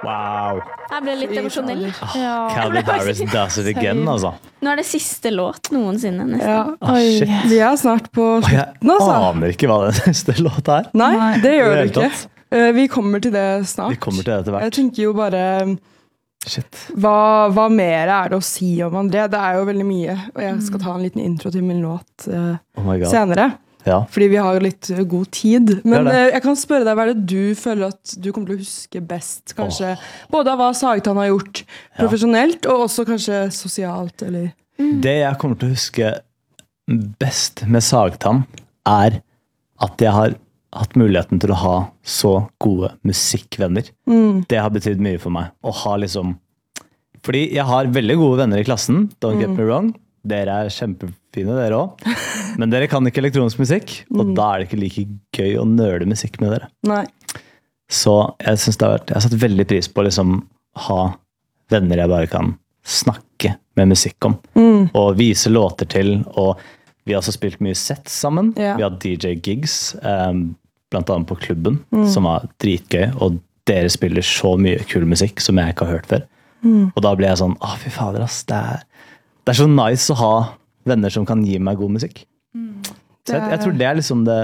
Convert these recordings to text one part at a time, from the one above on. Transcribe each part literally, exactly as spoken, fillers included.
Wow. Jeg ble litt emosjonell. Ja. Calvin Harris does it again, altså. Nå er det siste låt noensinne, nesten. Ja. Ah, shit. Vi er snart på Og jeg slutten, altså. aner ikke hva den neste låta er. Nei, det gjør I du det ikke. hele tatt. Eh, Vi kommer til det snart. Vi kommer til det etter Jeg hvert. tenker jo bare, Shit. hva, hva mer er det å si om André? Det er jo veldig mye, og jeg skal ta en liten intro til min låt eh, Oh my god. senere. Ja. Fordi vi har jo litt eh, god tid. Men Det er det. eh, jeg kan spørre deg, hva er det du føler at du kommer til å huske best? Kanskje både av hva Sagtann har gjort profesjonelt, og også kanskje sosialt, eller? Det jeg kommer til å huske best med Sagtann, er at jeg har hatt muligheten til å ha så gode musikkvenner. Mm. Det har betydd mye for meg. Å ha liksom Fordi jeg har veldig gode venner i klassen, don't get me wrong. Dere er kjempefine, dere også. Men dere kan ikke elektronisk musikk, og da er det ikke like gøy å nøle musikk med dere. Nei. Så jeg synes det har vært Jeg har satt veldig pris på å liksom ha venner jeg bare kan snakke med musikk om. Mm. Og vise låter til. Og vi har også spilt mye sets sammen. Ja. Vi har D J-gigs, um, blant annet på klubben, som var dritgøy. Og dere spiller så mye kul musikk som jeg ikke har hørt før. Og da blir jeg sånn, å fy fader ass, det er, det er så nice å ha venner som kan gi meg god musikk. Så jeg, jeg tror det er liksom det,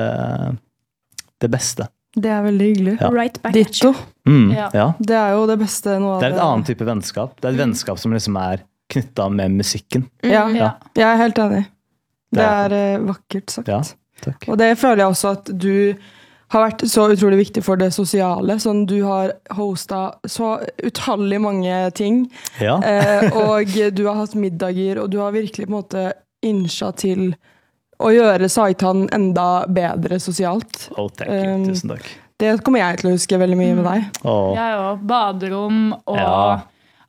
det beste. Det er veldig hyggelig. Ja. Right back at Ditto. you. Mm, Ja. ja. Det er jo det beste nå av Det er et annet type vennskap. Det er et vennskap som liksom er knyttet med musikken. Ja, Ja. jeg er helt enig. Det Det er er- eh, vakkert sagt. Ja, takk. Og det føler jeg også at du har vært så utrolig viktig for det sosiale. Sånn, du har hostet så utallig mange ting, Ja, eh, og du har hatt middager, og du har virkelig på en måte innsatt til å gjøre Sagtann enda bedre sosialt. oh, thank you. Um, Tusen takk. Det kommer jeg til å huske veldig mye med deg. Åh, Jeg òg. Baderom og Ja.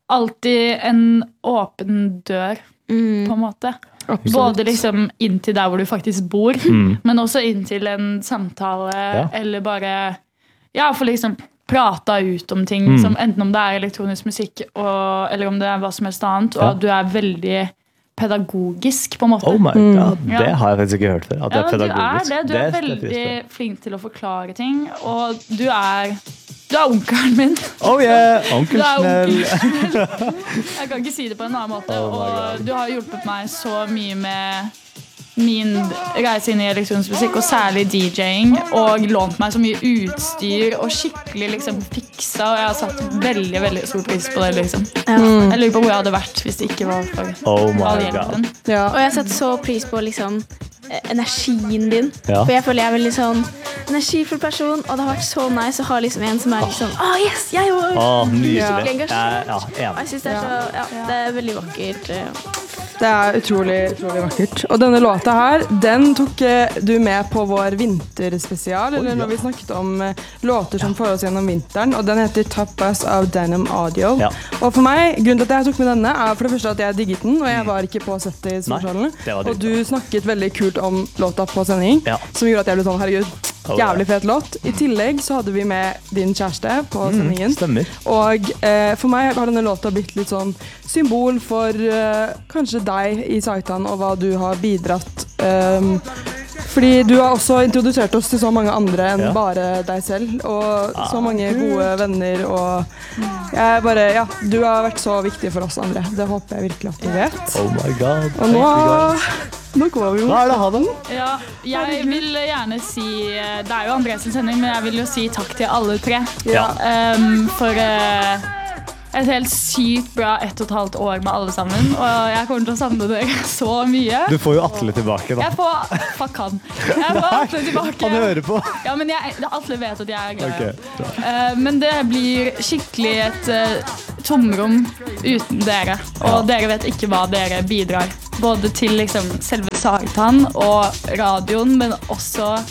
alltid en åpen dør, Mm. på en måte. Absolutt. Både liksom inn til der hvor du faktisk bor, Mm. men også inn til en samtale, Ja. eller bare Ja, for liksom prata ut om ting, Mm. som enten om det er elektronisk musikk, og, eller om det er hva som helst annet, og Ja. at du er veldig pedagogisk, på en måte. oh my god, Ja. det har jeg faktisk ikke hørt før. At Ja, jeg er du er pedagogisk. det. Du er setter jeg pris veldig på. flink til å forklare ting, og du er Du er onkelen min. Oh yeah, onkel Du er Snell. onkel. Jeg kan ikke si det på en annen måte. Oh my God. Og du har hjulpet meg så mye med min reise inn i elektronisk musikk, og særlig D J-ing, og lånt meg så mye utstyr og skikkelig liksom fiksa, og jeg har satt veldig, veldig stor pris på det, liksom. Ja. Jeg lurer på hvor jeg hadde vært hvis det ikke var for Oh my all god. hjelpen. Ja. Og jeg setter så pris på liksom eh, energien din. Ja. For jeg føler jeg er veldig sånn energifull person, og det har vært så nice å ha liksom en som er liksom Å, yes, jeg òg! Åh, nydelig. Ja. Jeg, ja, Og enig. jeg synes det er så Ja, det er veldig vakkert. eh. Det er utrolig, utrolig vakkert. Og denne låta her, den tok eh, du med på vår vinterspesial, eller Oi, ja. når vi snakket om eh, låter som får oss gjennom vinteren, og den heter Top Bus av Denim Audio. Ja. Og for meg, grunnen til at jeg tok med denne, er for det første at jeg digget den, og jeg var ikke på settet i Solsalen. det var Og dritbra. du snakket veldig kult om låta på sending, Ja. som gjorde at jeg ble sånn, herregud, Oh, ja. jævlig fet låt. I tillegg så hadde vi med din kjæreste på sendingen. Stemmer. Og eh, for meg har denne låta blitt litt sånn symbol for eh, kanskje deg i Sagtann og hva du har bidratt. Um, fordi du har også introdusert oss til så mange andre enn Ja. bare deg selv. Og så Ah, mange gode venner. Og jeg bare, ja, du har vært så viktig for oss andre. Det håper jeg virkelig at du vet. Oh my god. Og nå, nå går vi jo. Hva er det ha den? Ja, jeg vil gjerne si Det er jo Andres sending, men jeg vil jo si takk til alle tre. Ja. Um, for uh, et helt sykt bra ett og et halvt år med alle sammen. Og jeg kommer til å savne dere så mye. Du får jo Atle tilbake da. Jeg får Fuck han. Jeg får Atle tilbake. Han hører på. Ja, men jeg, Atle vet at jeg er glad. Ok, Uh, men det blir skikkelig et uh, tomrom uten dere. Og dere vet ikke hva dere bidrar. Både til liksom selve Sagtann og radioen, men også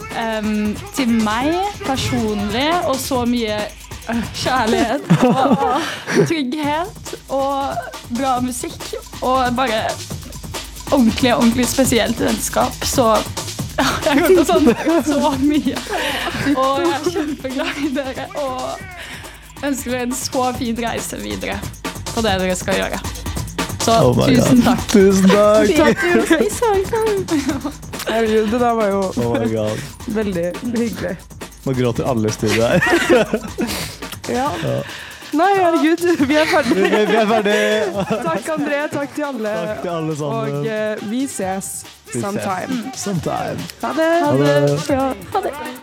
um, til meg personlig, og så mye uh, kjærlighet og trygghet og bra musikk og bare ordentlig, ordentlig spesielt vennskap. Så ja, jeg kommer til å savne så mye. Og jeg er kjempeglad i dere og ønsker dere en så fin reise videre på det dere skal gjøre. Så Oh my tusen God. takk. Tusen takk. Fy at du også i Sagtann. Herregud, det der var jo Oh my god. veldig hyggelig. Nå gråter alle i studiet her. Ja. Nei, herregud, vi er Vi, ferdige. vi er ferdig. Takk, André. Takk til alle. Takk til alle sammen. Og eh, vi ses Vi ses sometime. Sometime. Ha det. Ha det. Bra. Ha det.